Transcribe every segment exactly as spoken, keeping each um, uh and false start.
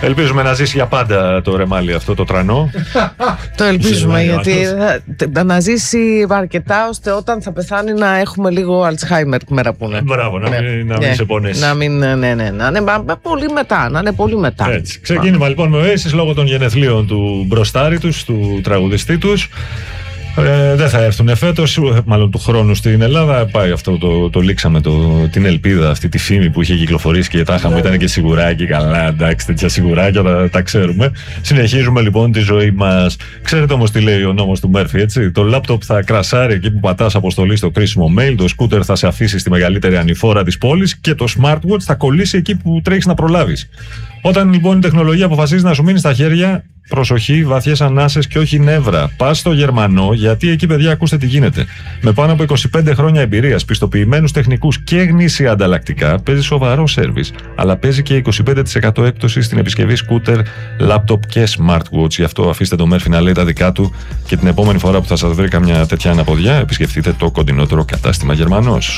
Ελπίζουμε να ζήσει για πάντα το ρεμάλι αυτό το τρανό. Το ελπίζουμε, γιατί θα, να ζήσει αρκετά ώστε όταν θα πεθάνει να έχουμε λίγο Αλτσχάιμερ μέρα που είναι. Μπράβο, να, ναι. μην, να μην ναι. σε πονέσει. Να μην, ναι, ναι, ναι, να είναι πολύ μετά, να είναι πολύ μετά. Έτσι. Ξεκίνημα λοιπόν με Oasis λόγω των γενεθλίων του μπροστάρι τους, του τραγουδιστή τους. Ε, δεν θα έρθουν φέτος, μάλλον του χρόνου στην Ελλάδα. Πάει αυτό, το, το λήξαμε το, την ελπίδα, αυτή τη φήμη που είχε κυκλοφορήσει και τάχα μου ήταν και σιγουράκι. Καλά, εντάξει, τέτοια σιγουράκια τα, τα ξέρουμε. Συνεχίζουμε λοιπόν τη ζωή μας. Ξέρετε όμως τι λέει ο νόμος του Μέρφυ, έτσι. Το λάπτοπ θα κρασάρει εκεί που πατάς αποστολή στο κρίσιμο mail, το σκούτερ θα σε αφήσει στη μεγαλύτερη ανηφόρα της πόλης και το smartwatch θα κολλήσει εκεί που τρέχεις να προλάβεις. Όταν λοιπόν η τεχνολογία αποφασίζει να σου μείνει στα χέρια, προσοχή, βαθιές ανάσες και όχι νεύρα. Πας στο Γερμανό, γιατί εκεί, παιδιά, ακούστε τι γίνεται. Με πάνω από είκοσι πέντε χρόνια εμπειρίας, πιστοποιημένους τεχνικούς και γνήσια ανταλλακτικά, παίζει σοβαρό σέρβις. Αλλά παίζει και είκοσι πέντε τοις εκατό έκπτωση στην επισκευή σκούτερ, λάπτοπ και smartwatch. Γι' αυτό αφήστε το Μέρφυ να λέει τα δικά του και την επόμενη φορά που θα σας βρει καμιά τέτοια αναποδιά, επισκεφτείτε το κοντινότερο κατάστημα Γερμανός.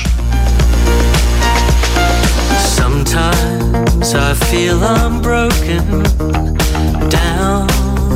Sometimes I feel I'm broken down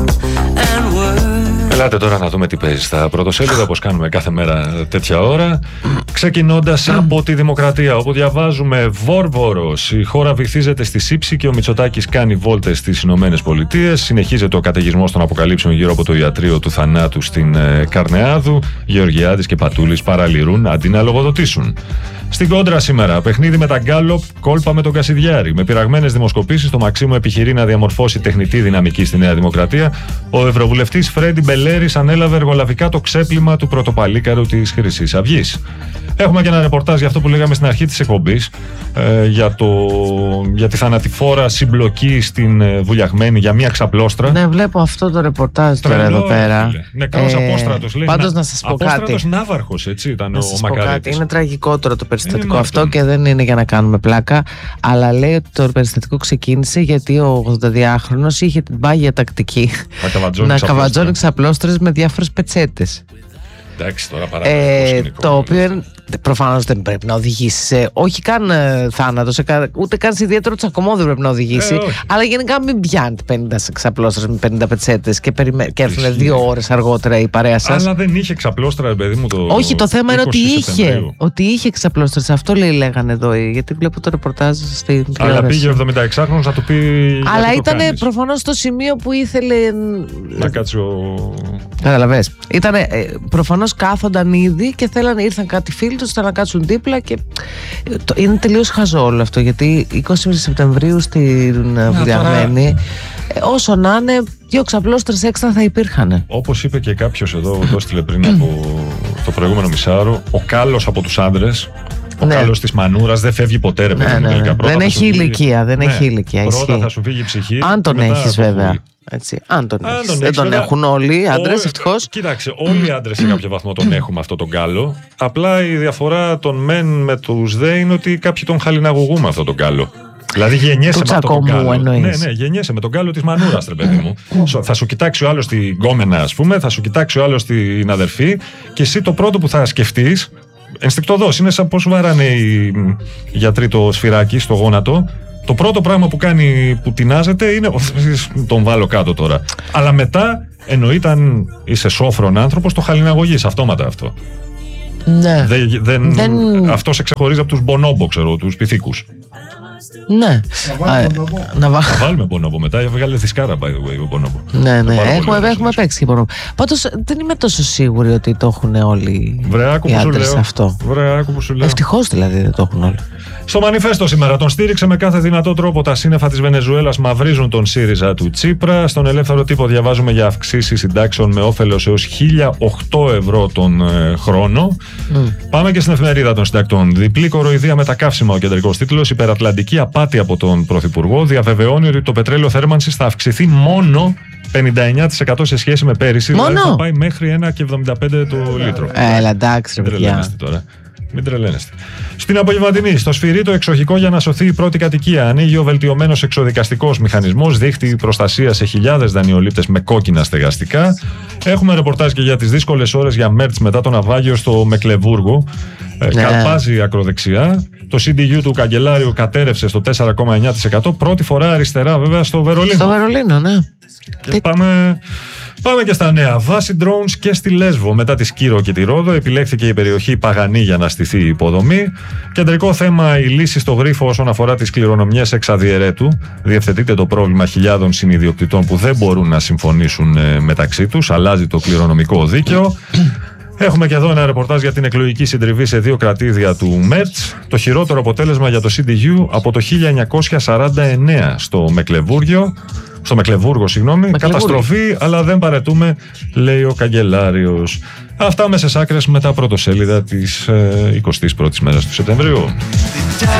and worried. Ελάτε τώρα να δούμε τι παίζει στα πρωτοσέλιδα, όπως κάνουμε κάθε μέρα τέτοια ώρα. Ξεκινώντας από τη Δημοκρατία, όπου διαβάζουμε Βόρβορος. Η χώρα βυθίζεται στη σύψη και ο Μητσοτάκης κάνει βόλτες στις Ηνωμένες Πολιτείες. Συνεχίζεται ο καταιγισμός των αποκαλύψεων γύρω από το ιατρείο του θανάτου στην ε, Καρνεάδου. Γεωργιάδης και Πατούλης παραλυρούν αντί να λογοδοτήσουν. Στην κόντρα σήμερα, παιχνίδι με τα Γκάλοπ, κόλπα με τον Κασιδιάρη. Με πειραγμένες δημοσκοπήσεις, το Μαξίμου επιχειρεί να διαμορφώσει τεχνητή δυναμική στη Νέα Δημοκρατία. Ο ευρωβουλευτής Φρέντι Μπελέρης ανέλαβε εργολαβικά το ξέπλυμα του πρωτοπαλίκαρου της Χρυσής Αυγής. Έχουμε και ένα ρεπορτάζ για αυτό που λέγαμε στην αρχή της εκπομπής, ε, για, το, για τη θανατηφόρα συμπλοκή στην ε, Βουλιαγμένη για μία ξαπλώστρα. Ναι, βλέπω αυτό το ρεπορτάζ τώρα εδώ πέρα. Νεκρός ε, απόστρατος. Λέει, πάντως να, να σας πω κάτι. Απόστρατος Ναύαρχος, έτσι ήταν να ο Μακαρίτης. Είναι τραγικό τώρα το περιστατικό αυτό αυτό και δεν είναι για να κάνουμε πλάκα. Αλλά λέει ότι το περιστατικό ξεκίνησε γιατί ο ογδονταδυάχρονος είχε την πάγια τακτική να καβατζώνει ξαπλώστρες με διάφορες πετσέτες. Εντάξει, τώρα ε, το οποίο προφανώς δεν πρέπει να οδηγήσει σε, όχι καν ε, θάνατο, σε, ούτε καν σε ιδιαίτερο τσακωμό δεν πρέπει να οδηγήσει. Ε, αλλά γενικά μην πιάνει πενήντα ξαπλώστρες με πενήντα πετσέτες και, περιμέ, και έρθουν δύο ώρες αργότερα η παρέα σας. Αλλά δεν είχε ξαπλώστρα, παιδί μου, το. Όχι, το θέμα είναι ότι είχε. Ότι είχε ξαπλώστρες. Αυτό λέει, λέγανε εδώ. Γιατί βλέπω το ρεπορτάζ στην τηλεόραση. Αλλά πήγε ο εβδομηνταεξάχρονος να του πει. Αλλά ήταν προφανώς στο σημείο που ήθελε. Να κάτσει ο. Καταλαβες. Ήταν προφανώς κάθονταν ήδη και θέλανε, ήρθαν κάτι φίλοι τους να κάτσουν δίπλα και είναι τελείως χαζό όλο αυτό, γιατί είκοσι Σεπτεμβρίου στην Βουλιαγμένη όσο να είναι δύο ξαπλώστρες έξτρα θα υπήρχαν. Όπως είπε και κάποιος εδώ, το έστειλε πριν από το προηγούμενο μισάωρο, ο κάλος από τους άντρες, ο ναι. κάλος της μανούρας δεν φεύγει ποτέ, ρε παιδί μου. Ναι, ναι, ναι. Δεν έχει ηλικία, δεν ναι. έχει ηλικία. Πρώτα ισχύει. θα σου φύγει η ψυχή. Αν τον έχεις βέβαια. Έτσι, αν τον αν έχεις. Τον δεν τον βέβαια, έχουν όλοι οι άντρες, ευτυχώς. Κοίταξε, όλοι οι άντρες σε κάποιο βαθμό τον έχουμε αυτό τον κάλο. Απλά η διαφορά των μεν με τους δε είναι ότι κάποιοι τον χαλιναγωγούν με αυτό τον κάλο. Δηλαδή γεννιέσαι με αυτό τον κάλο. Ναι, ναι, γεννιέσαι με τον κάλο της μανούρας, ρε παιδί μου. Θα σου κοιτάξει ο άλλος την γκόμενα, ας πούμε, θα σου κοιτάξει ο άλλος την αδερφή και εσύ το πρώτο που θα σκεφτείς. Ενστικτωδώς, είναι σαν πώς βάρανε οι γιατροί το σφυράκι στο γόνατο. Το πρώτο πράγμα που κάνει, που τεινάζεται είναι τον βάλω κάτω τώρα. Αλλά μετά εννοείται αν είσαι σόφρον άνθρωπος, το χαλιναγωγείς αυτόματα αυτό. Ναι. Δεν, δεν, δεν... Αυτό σε ξεχωρίζει από τους μπονόμπο, ξέρω, τους πυθίκους. Ναι. Να βάλουμε μπονόμπο μετά. Βγάλε θυσκάρα, by the way, ο μπονόμπο. Ναι, ναι. Έχουμε, έχουμε παίξει και μπονόμπο. Πάντως δεν είμαι τόσο σίγουρη ότι το έχουν όλοι οι άντρες αυτό. Ευτυχώς δηλαδή δεν το έχουν όλοι. Στο Μανιφέστο σήμερα τον στήριξε με κάθε δυνατό τρόπο. Τα σύννεφα της Βενεζουέλας μαυρίζουν τον ΣΥΡΙΖΑ του Τσίπρα. Στον Ελεύθερο Τύπο διαβάζουμε για αυξήσεις συντάξεων με όφελος έως χίλια οκτώ ευρώ τον ε, χρόνο. Mm. Πάμε και στην εφημερίδα των συντακτών. Διπλή κοροϊδία με τα καύσιμα, ο κεντρικός τίτλος. Υπερατλαντική απάτη από τον Πρωθυπουργό. Διαβεβαιώνει ότι το πετρέλαιο θέρμανσης θα αυξηθεί μόνο πενήντα εννέα τοις εκατό σε σχέση με πέρυσι. Μόνο? Δηλαδή θα πάει μέχρι ένα κόμμα εβδομήντα πέντε το λίτρο. Έλα, εντάξει, ρε παιδιά. Μην τρελαίνεστε. Στην απογευματινή, στο Σφυρί το εξοχικό για να σωθεί η πρώτη κατοικία. Ανοίγει ο βελτιωμένος εξοδικαστικός μηχανισμός, δείχνει προστασία σε χιλιάδες δανειολήπτες με κόκκινα στεγαστικά. Έχουμε ρεπορτάζ και για τις δύσκολες ώρες για Μέρτς μετά το ναυάγιο στο Μεκλεβούργο. Ε, Ναι. Καλπάζει ακροδεξιά. Το σι ντι γιου του καγκελάριου κατέρευσε στο τέσσερα κόμμα εννιά τοις εκατό. Πρώτη φορά αριστερά, βέβαια, στο Βερολίνο. Στο Βερολίνο, ναι. Και πάμε, πάμε και στα νέα. Βάση drones και στη Λέσβο. Μετά τη Σκύρο και τη Ρόδο επιλέχθηκε η περιοχή Παγανή για να στηθεί η υποδομή. Κεντρικό θέμα η λύση στο γρίφο όσον αφορά τις κληρονομιές εξ αδιαιρέτου. Διευθετείται το πρόβλημα χιλιάδων συνιδιοκτητών που δεν μπορούν να συμφωνήσουν μεταξύ τους. Αλλάζει το κληρονομικό δίκαιο. Έχουμε και εδώ ένα ρεπορτάζ για την εκλογική συντριβή σε δύο κρατήδια του Μέρτς. Το χειρότερο αποτέλεσμα για το σι ντι γιου από το χίλια εννιακόσια σαράντα εννέα στο Μεκλεβούργιο. Στο Μεκλεβούργο, συγγνώμη. Καταστροφή, αλλά δεν παρετούμε, λέει ο καγκελάριος. Αυτά μέσες άκρες με τα πρωτοσέλιδα της ε, εικοστής πρώτης μέρας του Σεπτεμβρίου.